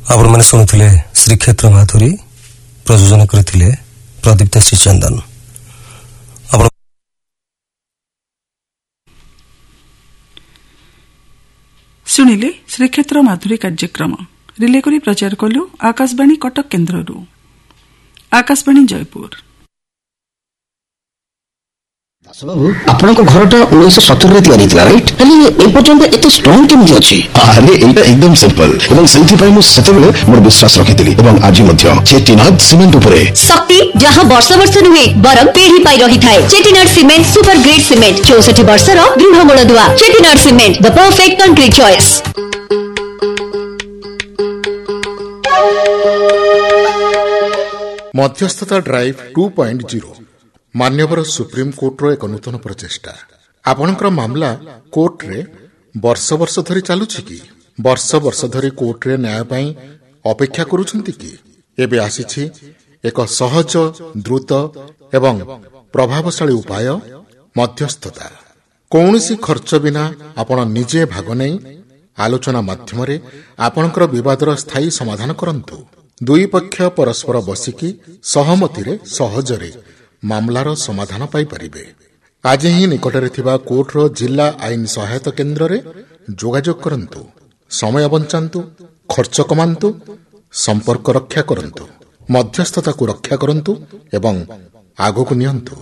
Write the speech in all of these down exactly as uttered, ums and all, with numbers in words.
आपण मैंने शुणुले श्रीक्षेत्र माधुरी प्रयोजन करथिले प्रदीप्ता श्रीचंदन। शुणिले श्रीक्षेत्र माधुरी कार्यक्रम रिले करी प्रचार कलु आकाशवाणी कटक केन्द्ररू। आकाशवाणी जयपुर। बाबू आपन को घरटा उन्नीस सत्तर तैयारी राइट हेली ए पर्यंत एते स्ट्रांग केमि अछि? अरे एटा एकदम सिंपल एवं सेंथि पय मु सेतेबेले मोर विश्वास रखितली एवं आज मध्य चेटीनाथ सीमेंट उपरे शक्ति जहां वर्ष वर्ष नुहे बरम पीढ़ी पाई रही थाए। चेटीनाथ सीमेंट सुपर ग्रेड सीमेंट चौसठ वर्ष रो दृढ़ मूलदुआ। चेटीनाथ cement the perfect concrete choice. मध्यस्थता ड्राइव टू पॉइंट जीरो मान्यवर सुप्रीम कोर्टर एक नूतन प्रचेष्टा। आपणकर मामला कोर्ट रे वर्ष वर्ष धरी चलुछि कि वर्ष वर्ष धरी कोर्ट रे न्याय पई अपेक्षा करूछंती कि एबे आसीछि एक सहज द्रुत एवं प्रभावशाली उपाय मध्यस्थता। कौनसी खर्च बिना आपण निजे भाग नै आलोचना माध्यम रे आपणकर विवादर स्थायी समाधान करंतु। दुई पक्ष परस्पर बसिकी सहमति रे सहजरे मामलार समाधान पाई परिबे। आज ही निकटरे थिबा कोर्टर जिला आईन सहायता केन्द्र रे जोगाजोग करंतु। समय बंचांतु, खर्च कमांतु, संपर्क रक्षा करंतु, मध्यस्थता को रक्षा करंतु एवं आगो को नियंतु।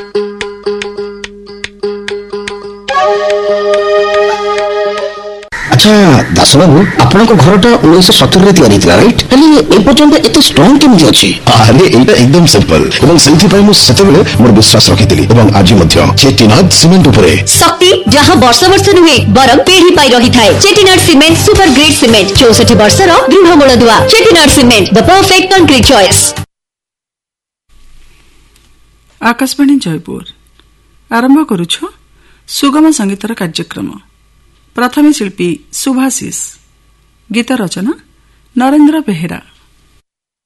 अच्छा दास बाबू आपन को घरटा उन्नीस सत्तर तैयारी राइट हेली ए पर्यंत एते स्ट्रांग केमि अछि? अरे एटा एकदम सिंपल एवं सेंथि पय मु सेतेबेले मोर विश्वास रखितली एवं आज मध्य चेटीनाथ सीमेंट उपरे शक्ति जहां वर्ष वर्ष नुहे बरम पीढ़ी पाई रही थाए। चेटीनाथ सीमेंट सुपर ग्रेड सीमेंट चौसठ वर्ष रो दृढ़ मूलदुआ। चेटीनाथ cement the perfect concrete choice. Akashvani Jaipur आरंभ करूछु सुगम संगीतर कार्यक्रम। प्रथमे शिल्पी सुभाषिष, गीत रचना नरेंद्र बेहेरा।